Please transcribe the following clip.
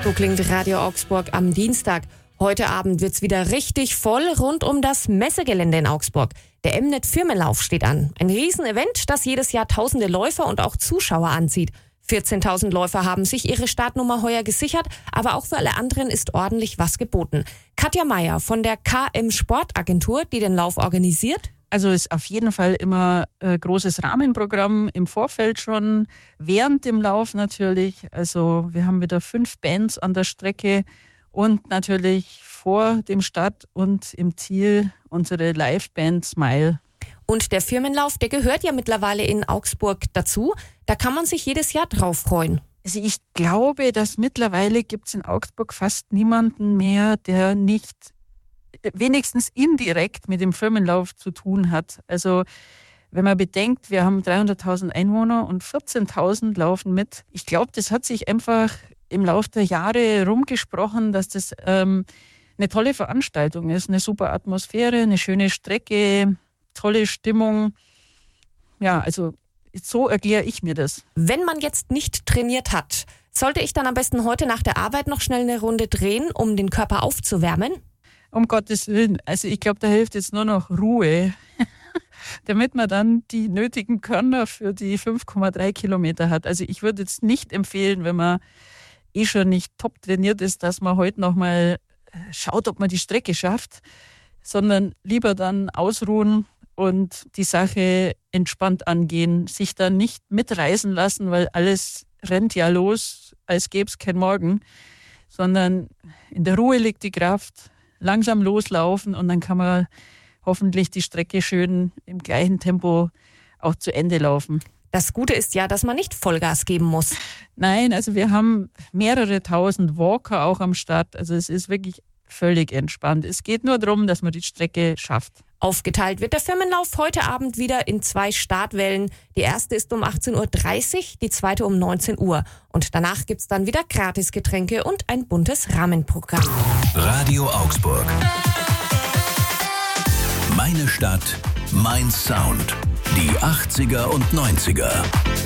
So klingt Radio Augsburg am Dienstag. Heute Abend wird's wieder richtig voll rund um das Messegelände in Augsburg. Der Mnet Firmenlauf steht an. Ein Riesenevent, das jedes Jahr tausende Läufer und auch Zuschauer anzieht. 14.000 Läufer haben sich ihre Startnummer heuer gesichert, aber auch für alle anderen ist ordentlich was geboten. Katja Meier von der KM Sportagentur, die den Lauf organisiert. Also ist auf jeden Fall immer ein großes Rahmenprogramm im Vorfeld schon, während dem Lauf natürlich. Also wir haben wieder 5 Bands an der Strecke und natürlich vor dem Start und im Ziel unsere Liveband Smile. Und der Firmenlauf, der gehört ja mittlerweile in Augsburg dazu. Da kann man sich jedes Jahr drauf freuen. Also ich glaube, dass mittlerweile gibt es in Augsburg fast niemanden mehr, der nicht wenigstens indirekt mit dem Firmenlauf zu tun hat. Also wenn man bedenkt, wir haben 300.000 Einwohner und 14.000 laufen mit. Ich glaube, das hat sich einfach im Laufe der Jahre rumgesprochen, dass das eine tolle Veranstaltung ist. Eine super Atmosphäre, eine schöne Strecke, tolle Stimmung. Ja, also so erkläre ich mir das. Wenn man jetzt nicht trainiert hat, sollte ich dann am besten heute nach der Arbeit noch schnell eine Runde drehen, um den Körper aufzuwärmen? Um Gottes Willen. Also ich glaube, da hilft jetzt nur noch Ruhe, damit man dann die nötigen Körner für die 5,3 Kilometer hat. Also ich würde jetzt nicht empfehlen, wenn man schon nicht top trainiert ist, dass man heute nochmal schaut, ob man die Strecke schafft, sondern lieber dann ausruhen und die Sache entspannt angehen, sich dann nicht mitreißen lassen, weil alles rennt ja los, als gäbe es kein Morgen, sondern in der Ruhe liegt die Kraft, langsam loslaufen und dann kann man hoffentlich die Strecke schön im gleichen Tempo auch zu Ende laufen. Das Gute ist ja, dass man nicht Vollgas geben muss. Nein, also wir haben mehrere tausend Walker auch am Start. Also es ist wirklich völlig entspannt. Es geht nur darum, dass man die Strecke schafft. Aufgeteilt wird der Firmenlauf heute Abend wieder in 2 Startwellen. Die erste ist um 18.30 Uhr, die zweite um 19 Uhr. Und danach gibt's dann wieder Gratisgetränke und ein buntes Rahmenprogramm. Radio Augsburg. Meine Stadt, mein Sound. Die 80er und 90er.